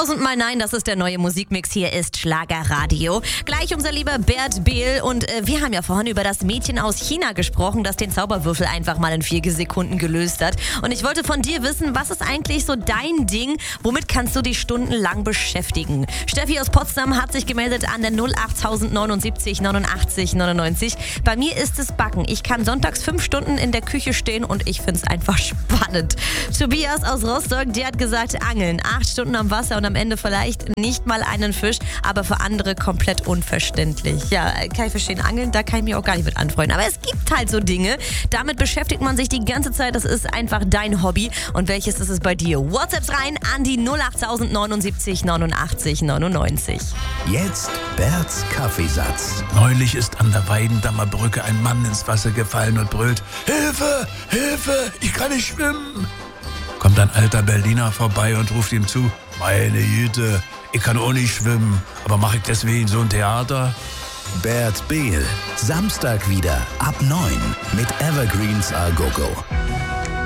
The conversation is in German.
Tausendmal nein, das ist der neue Musikmix. Hier ist Schlagerradio. Gleich unser lieber Bert Behl. Und wir haben ja vorhin über das Mädchen aus China gesprochen, das den Zauberwürfel einfach mal in 4 Sekunden gelöst hat. Und ich wollte von dir wissen, was ist eigentlich so dein Ding? Womit kannst du dich stundenlang beschäftigen? Steffi aus Potsdam hat sich gemeldet an der 08079 89 99. Bei mir ist es Backen. Ich kann sonntags 5 Stunden in der Küche stehen und ich finde es einfach spannend. Tobias aus Rostock, der hat gesagt, Angeln. 8 Stunden am Wasser und am Ende vielleicht nicht mal einen Fisch, aber für andere komplett unverständlich. Ja, kann ich verstehen, Angeln, da kann ich mich auch gar nicht mit anfreunden. Aber es gibt halt so Dinge, damit beschäftigt man sich die ganze Zeit, das ist einfach dein Hobby. Und welches ist es bei dir? WhatsApps rein an die 08079 89 99. Jetzt Berts Kaffeesatz. Neulich ist an der Weidendammer Brücke ein Mann ins Wasser gefallen und brüllt: Hilfe, Hilfe, ich kann nicht schwimmen. Kommt ein alter Berliner vorbei und ruft ihm zu: Meine Güte, ich kann auch nicht schwimmen, aber mache ich deswegen so ein Theater? Bert Behl, Samstag wieder ab 9 mit Evergreens A Go Go.